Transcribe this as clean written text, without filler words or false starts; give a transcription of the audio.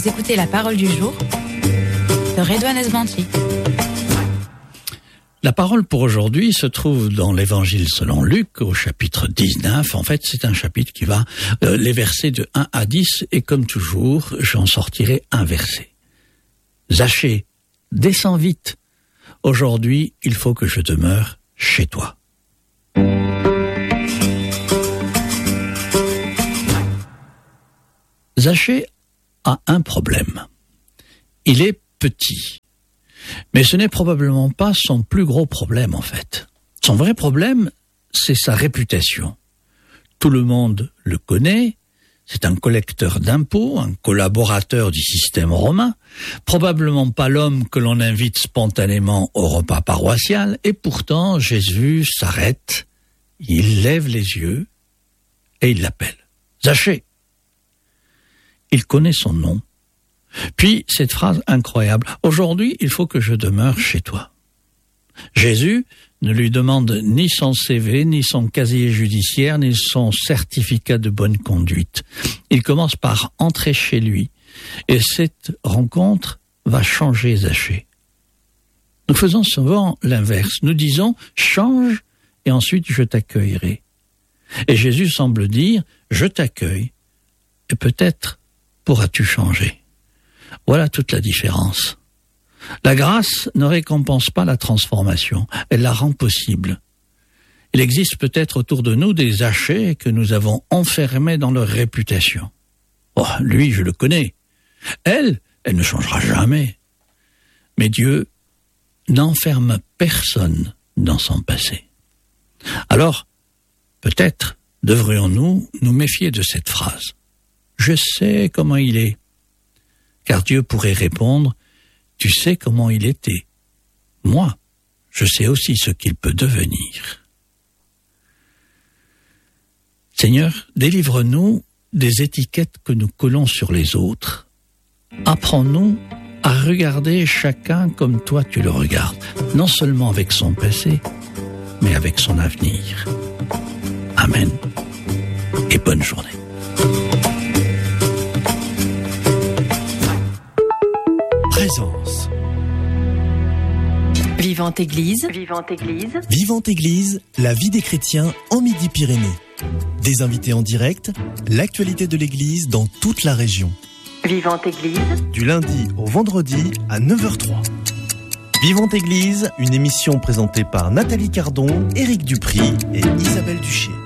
Vous écoutez la parole du jour de Redouane Esbanti. La parole pour aujourd'hui se trouve dans l'évangile selon Luc au chapitre 19. En fait, c'est un chapitre qui va les versets de 1 à 10 et comme toujours, j'en sortirai un verset. Zachée, descends vite. Aujourd'hui, il faut que je demeure chez toi. Zachée a un problème. Il est petit. Mais ce n'est probablement pas son plus gros problème en fait. Son vrai problème, c'est sa réputation. Tout le monde le connaît, c'est un collecteur d'impôts, un collaborateur du système romain, probablement pas l'homme que l'on invite spontanément au repas paroissial, et pourtant Jésus s'arrête, il lève les yeux et il l'appelle. Zachée. Il connaît son nom. Puis, cette phrase incroyable, « Aujourd'hui, il faut que je demeure chez toi ». Jésus ne lui demande ni son CV, ni son casier judiciaire, ni son certificat de bonne conduite. Il commence par entrer chez lui. Et cette rencontre va changer Zachée. Nous faisons souvent l'inverse. Nous disons « change et ensuite je t'accueillerai ». Et Jésus semble dire « je t'accueille et peut-être pourras-tu changer ». Voilà toute la différence. La grâce ne récompense pas la transformation, elle la rend possible. Il existe peut-être autour de nous des Zachées que nous avons enfermés dans leur réputation. Oh, lui, je le connais. Elle ne changera jamais. Mais Dieu n'enferme personne dans son passé. Alors, peut-être devrions-nous nous méfier de cette phrase. Je sais comment il est. Car Dieu pourrait répondre, tu sais comment il était. Moi, je sais aussi ce qu'il peut devenir. Seigneur, délivre-nous des étiquettes que nous collons sur les autres. Apprends-nous à regarder chacun comme toi tu le regardes, non seulement avec son passé, mais avec son avenir. Amen. Et bonne journée. Présence. Vivante Église. Vivante Église. Vivante Église, la vie des chrétiens en Midi-Pyrénées. Des invités en direct, l'actualité de l'Église dans toute la région. Vivante Église. Du lundi au vendredi à 9h03. Vivante Église, une émission présentée par Nathalie Cardon, Éric Dupry et Isabelle Duché.